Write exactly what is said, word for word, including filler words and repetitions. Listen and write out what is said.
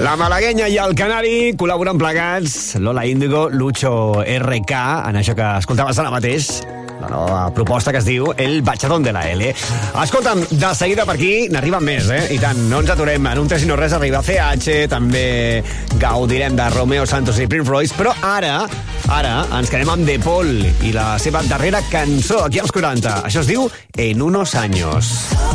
La malaguenya i el canari col·laboren plegats. Lola Índigo, Lucho R K, en això que escoltaves ara mateix, la nova proposta que es diu El Bachatón de la L. Escolta'm, de seguida per aquí n'arriben més, eh? I tant, no ens aturem. En un tres i no res arriba C H, també gaudirem de Romeo Santos i Prince Royce, però ara, ara ens quedem amb De Paul i la seva darrera cançó aquí als quaranta. Això es diu En unos años.